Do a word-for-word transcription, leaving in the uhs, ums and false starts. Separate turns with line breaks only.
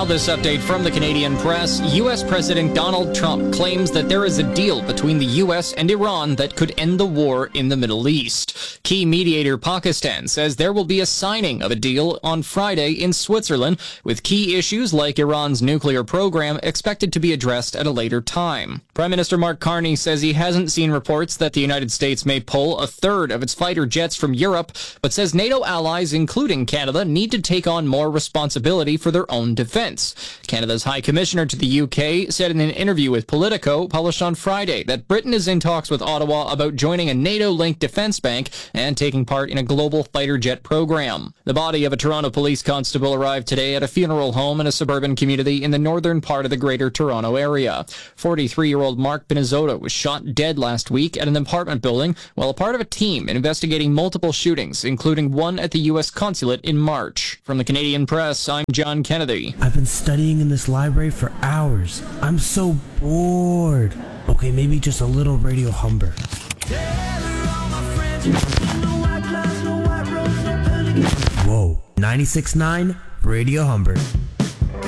Now this update from the Canadian press. U S President Donald Trump claims that there is a deal between the U S and Iran that could end the war in the Middle East. Key mediator Pakistan says there will be a signing of a deal on Friday in Switzerland, with key issues like Iran's nuclear program expected to be addressed at a later time. Prime Minister Mark Carney says he hasn't seen reports that the United States may pull a third of its fighter jets from Europe, but says NATO allies, including Canada, need to take on more responsibility for their own defense. Canada's High Commissioner to the U K said in an interview with Politico, published on Friday, that Britain is in talks with Ottawa about joining a NATO-linked defense bank and taking part in a global fighter jet program. The body of a Toronto police constable arrived today at a funeral home in a suburban community in the northern part of the Greater Toronto area. forty-three-year-old Mark Benizotto was shot dead last week at an apartment building while a part of a team investigating multiple shootings, including one at the U S consulate in March. From the Canadian Press, I'm John Kennedy.
I've been studying in this library for hours. I'm so bored. Okay, maybe just a little Radio Humber. Whoa, ninety-six point nine Radio Humber.